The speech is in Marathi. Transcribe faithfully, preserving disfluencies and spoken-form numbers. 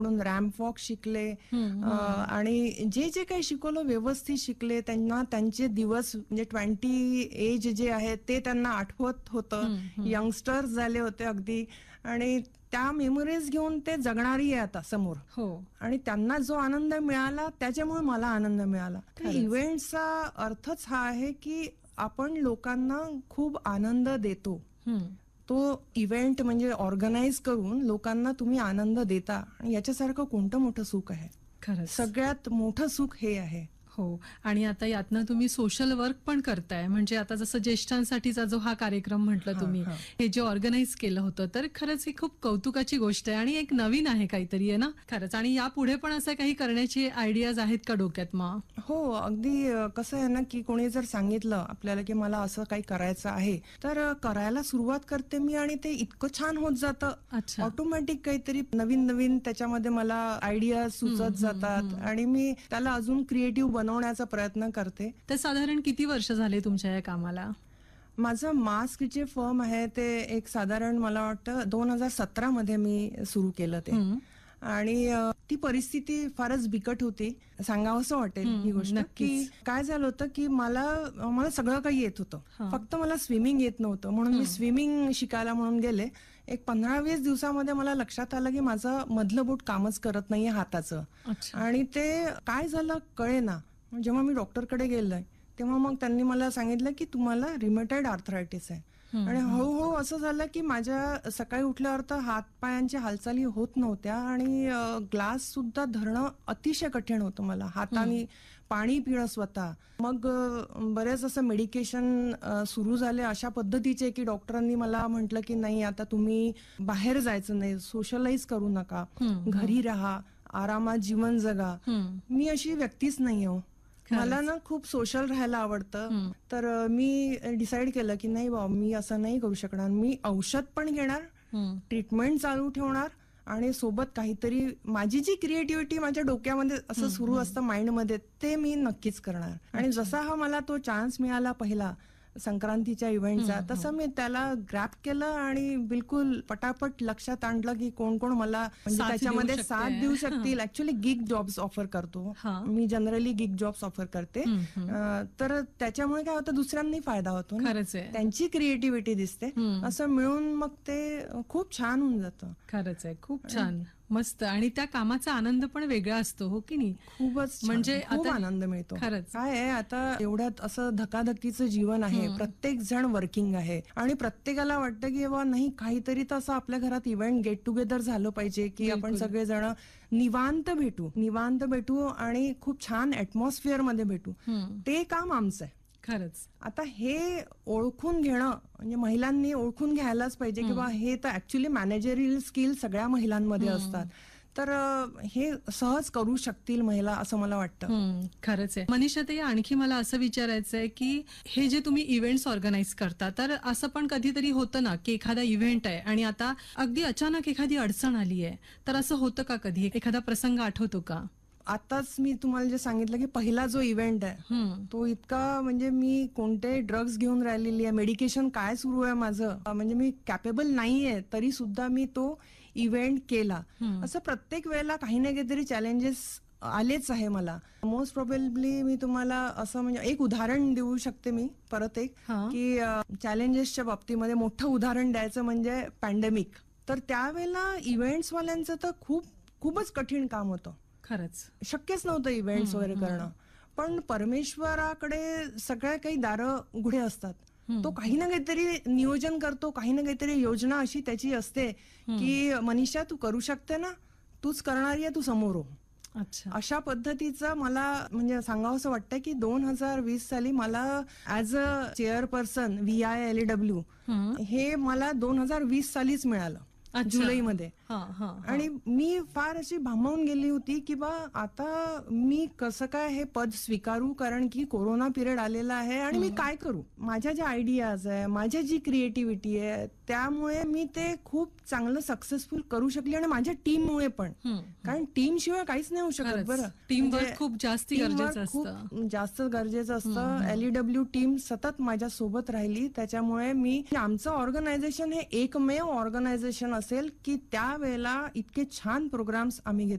म्हणून रॅम्प वॉक शिकले आणि जे जे काही शिकवलं व्यवस्थित शिकले. त्यांना त्यांचे दिवस म्हणजे ट्वेंटी एज जे आहे ते त्यांना आठवत होतं. यंगस्टर्स झाले होते अगदी आणि त्या मेमरीज घेऊन ते जगणारी आहे आता समोर. हो. आणि त्यांना जो आनंद मिळाला त्याच्यामुळे मला आनंद मिळाला. इव्हेंटचा अर्थच हा आहे की आपण लोकांना खूप आनंद देतो. तो इव्हेंट म्हणजे ऑर्गनाईज करून लोकांना तुम्ही आनंद देता आणि याच्यासारखं कोणतं मोठं सुख आहे. खरंच सगळ्यात मोठं सुख हे आहे. हो. आणि आता यातनं तुम्ही सोशल वर्क पण करताय. म्हणजे आता जसं ज्येष्ठांसाठीचा जो हा कार्यक्रम म्हटलं तुम्ही, हे जे ऑर्गनाईज केलं होतं, तर खरंच ही खूप कौतुकाची गोष्ट आहे आणि एक नवीन आहे काहीतरी आहे ना खरंच. आणि यापुढे पण असं काही करण्याची आयडियाज आहेत का डोक्यात मग? हो, अगदी कसं आहे ना की कोणी जर सांगितलं आपल्याला की मला असं काही करायचं आहे तर करायला सुरुवात करते मी आणि ते इतकं छान होत जातं. ऑटोमॅटिक काहीतरी नवीन नवीन त्याच्यामध्ये मला आयडिया सुचत जातात आणि मी त्याला अजून क्रिएटिव्ह बनवण्याचा प्रयत्न करते. तर साधारण किती वर्ष झाले तुमच्या या कामाला? माझं मास्क जे फर्म आहे ते एक साधारण मला वाटतं दोन हजार सतरा मध्ये मी सुरू केलं ते. आणि ती परिस्थिती फारच बिकट होती. सांगावंसं वाटेल ही गोष्ट की काय झालं होतं की मला मला सगळं काही येत होतं, फक्त मला स्विमिंग येत नव्हतं. म्हणून मी स्विमिंग शिकायला म्हणून गेले. एक पंधरा वीस दिवसामध्ये मला लक्षात आलं की माझं मधलं बोट कामच करत नाहीये हाताचं. आणि ते काय झालं कळेना. जेव्हा मी डॉक्टरकडे गेलोय तेव्हा मग त्यांनी मला सांगितलं की तुम्हाला रिमेटॉइड आर्थरायटिस आहे. आणि हळूहळू असं झालं की माझ्या सकाळी उठल्यावर तर हातपायांच्या हालचाली होत नव्हत्या आणि ग्लास सुद्धा धरणं अतिशय कठीण होतं मला. हाताने पाणी पिणं स्वतः. मग बरेच असं मेडिकेशन सुरू झाले अशा पद्धतीचे की डॉक्टरांनी मला म्हटलं की नाही आता तुम्ही बाहेर जायचं नाही, सोशलाइज करू नका, घरी राहा, आरामात जीवन जगा. मी अशी व्यक्तीच नाही हो. मला ना खूप सोशल राहायला आवडतं. तर मी डिसाईड केलं की नाही बाबा मी असं नाही करू शकणार. मी औषध पण घेणार, ट्रीटमेंट चालू ठेवणार आणि सोबत काहीतरी माझी जी क्रिएटिव्हिटी माझ्या डोक्यामध्ये असं सुरू असतं माइंडमध्ये ते मी नक्कीच करणार. आणि जसा हा मला तो चान्स मिळाला पहिला संक्रांतीच्या इव्हेंटचा तसं मी त्याला ग्रॅप केलं आणि बिलकुल पटापट लक्षात आणलं की कोण कोण मला म्हणजे त्याच्यामध्ये साथ देऊ शकतील. ऍक्च्युअली गिग जॉब्स ऑफर करतो मी, जनरली गिग जॉब्स ऑफर करते. तर त्याच्यामुळे काय होतं दुसऱ्यांनाही फायदा होतो, त्यांची क्रिएटिव्हिटी दिसते. असं मिळून मग ते खूप छान होऊन जातं. खरंच आहे, खूप छान, मस्त. आणि त्या कामाचा आनंद पण वेगळा असतो हो की नाही? खूपच म्हणजे खूप आनंद मिळतो. खरंच काय आहे आता एवढ्यात असं धकाधकीचं जीवन आहे, प्रत्येक जण वर्किंग आहे आणि प्रत्येकाला वाटतं की बाबा नाही काहीतरी तर असं आपल्या घरात इव्हेंट गेट टुगेदर झालं पाहिजे की आपण सगळेजण निवांत भेटू निवांत भेटू आणि खूप छान ऍटमॉस्फिअर मध्ये भेटू. ते काम आमचं आहे. खरंच आता हे ओळखून घेणं म्हणजे महिलांनी ओळखून घ्यायलाच पाहिजे की बा हे तर ऍक्च्युली मॅनेजरियल स्किल सगळ्या महिलांमध्ये असतात. तर हे सहज करू शकतील महिला असं मला वाटतं. खरंच आहे. मनीषा ताई, आणखी मला असं विचारायचं आहे की हे जे तुम्ही इव्हेंट्स ऑर्गनाईज करता तर असं पण कधीतरी होतं ना की एखादा इव्हेंट आहे आणि आता अगदी अचानक एखादी अडचण आली आहे, तर असं होतं का कधी? एखादा प्रसंग आठवतो का? आताच मी तुम्हाला जे सांगितलं की पहिला जो इव्हेंट आहे तो इतका म्हणजे मी कोणते ड्रग्ज घेऊन राहिलेली आहे, मेडिकेशन काय सुरू आहे माझं, म्हणजे मी कॅपेबल नाहीये तरी सुद्धा मी तो इव्हेंट केला. असं प्रत्येक वेळेला काही ना काहीतरी चॅलेंजेस आलेच आहे मला. मोस्ट प्रोबेबली मी तुम्हाला असं म्हणजे एक उदाहरण देऊ शकते मी परत एक की चॅलेंजेसच्या बाबतीमध्ये मोठं उदाहरण द्यायचं म्हणजे पॅन्डेमिक. तर त्यावेळेला इव्हेंट्स वाल्यांचं तर खूप खूपच कठीण काम होतं. खरंच शक्यच नव्हतं इव्हेंट्स वगैरे करणं. पण परमेश्वराकडे सगळ्या काही दारं उघडे असतात. तो काही ना काहीतरी नियोजन करतो, काही ना काहीतरी योजना अशी त्याची असते की मनीषा तू करू शकते ना, तूच करणारी आहे, तू समोर हो. अशा पद्धतीचं मला म्हणजे सांगावंसं वाटतं की दोन हजार वीस साली मला as a chairperson V I L A W हे मला दोन हजार वीस सालीच मिळालं जुलैमध्ये. आणि मी फार अशी भांबावून गेली होती की बा आता मी कसं काय हे पद स्वीकारू, कारण की कोरोना पिरियड आलेला आहे आणि मी काय करू. माझ्या ज्या आयडियाज आहे, माझ्या जी क्रिएटिव्हिटी आहे त्यामुळे मी ते खूप चांगलं सक्सेसफुल करू शकले आणि माझ्या टीममुळे पण. कारण टीम शिवाय काहीच नाही होऊ शकत बरं. टीम म्हणजे वर्क खूप जास्ती teamwork गरजेचं असतं. खूप जास्त गरजेचं असतं. एलईडब्ल्यू टीम सतत माझ्या सोबत राहिली, त्याच्यामुळे मी आमचं ऑर्गनायझेशन हे एकमेव ऑर्गनायझेशन असेल की त्यावेळेला इतके छान प्रोग्राम्स आम्ही घेतले